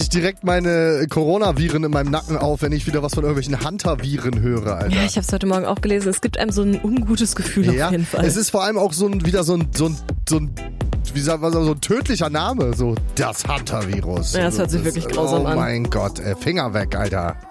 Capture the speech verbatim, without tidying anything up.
direkt meine Coronaviren in meinem Nacken auf, wenn ich wieder was von irgendwelchen Hunter-Viren höre, Alter. Ja, ich habe es heute Morgen auch gelesen. Es gibt einem so ein ungutes Gefühl ja, auf jeden Fall. Es ist vor allem auch so ein, wieder so ein, so ein, so ein wie sagt man, so ein tödlicher Name, so das Hunter-Virus. Ja, das hört sich wirklich grausam oh an. Oh mein Gott, ey, Finger weg, Alter.